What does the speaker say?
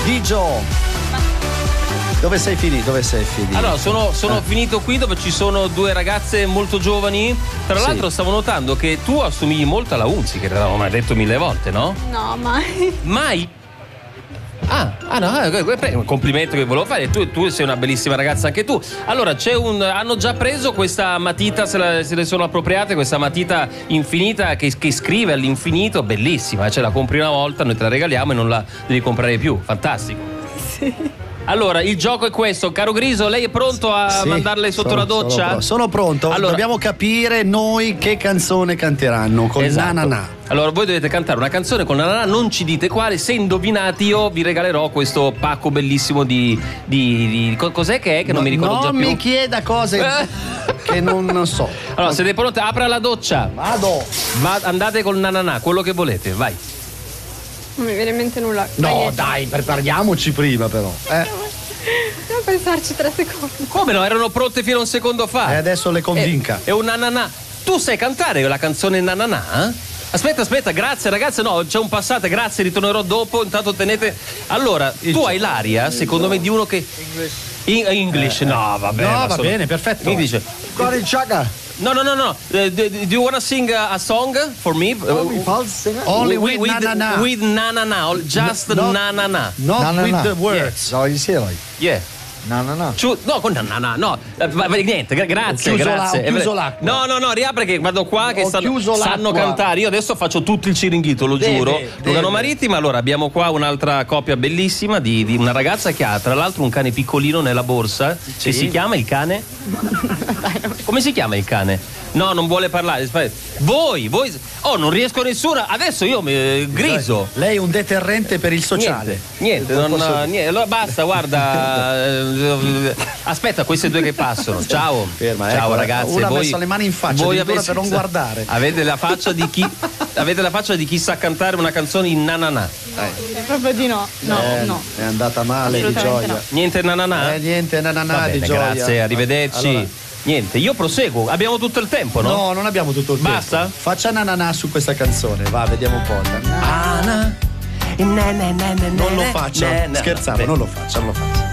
Digio. Dove sei finito? Allora, sono finito qui dove ci sono due ragazze molto giovani. Tra l'altro stavo notando che tu assomigli molto alla Unzi, che l'avevamo mai detto 1000 volte, no? No, mai. Mai? Un complimento che volevo fare. Tu sei una bellissima ragazza anche tu. Allora, hanno già preso questa matita, se ne sono appropriate, questa matita infinita che scrive all'infinito, bellissima, la compri una volta, noi te la regaliamo e non la devi comprare più. Fantastico. Sì. Allora, il gioco è questo, caro Griso, lei è pronto a mandarle sotto la doccia? Sono pronto. Allora, dobbiamo capire noi che canzone canteranno con Nanana. Allora, voi dovete cantare una canzone con Nanana, non ci dite quale. Se indovinati, io vi regalerò questo pacco bellissimo di cos'è che è? Che non mi ricordo già più. Non mi chieda cose che non so. Allora, siete pronti? Apra la doccia. Vado. Andate con Nanana, quello che volete, vai. Non mi viene in mente nulla. No, dai, prepariamoci prima però. Devo pensarci 3 secondi. Come no? Erano pronte fino a un secondo fa. E adesso le convinca. È un Nanana. Tu sai cantare la canzone Nanana? Aspetta, grazie ragazze, no, c'è un passate, grazie, ritornerò dopo, intanto tenete. Allora, tu hai l'aria, secondo me, di uno che... English, no, vabbè. No, va bene, perfetto. Mi dice... Con il Chaka. No. Do you wanna sing a song for me? Only with Nanana. With Nanana, just Nanana. Not with the words. No, you see like. Yeah. No. No, con Nanana, no. Niente, grazie. Ho chiuso l'acqua. No, riapre che vado qua che sanno cantare. Io adesso faccio tutto il ciringhito, lo giuro. Lugano Marittima, allora abbiamo qua un'altra coppia bellissima di una ragazza che ha tra l'altro un cane piccolino nella borsa. Che si chiama il cane? Come si chiama il cane? No, non vuole parlare. Voi. Oh, non riesco a nessuno. Adesso io Griso. Lei è un deterrente per il sociale. Niente. Allora basta, guarda. Aspetta, queste due che passano. Ciao. Ferma, ciao ecco, ragazzi. Una ha messo le mani in faccia per non guardare. Avete la faccia di chi sa cantare una canzone in Nanana. Proprio di no. No. È andata male di gioia. No. Niente Nanana? Niente Nanana di gioia. Grazie, arrivederci. Allora. Niente, io proseguo. Abbiamo tutto il tempo, no? No, non abbiamo tutto il tempo. Basta? Faccia Nanana su questa canzone. Va, vediamo un po'. Non lo faccia. Scherzavo, non lo faccia.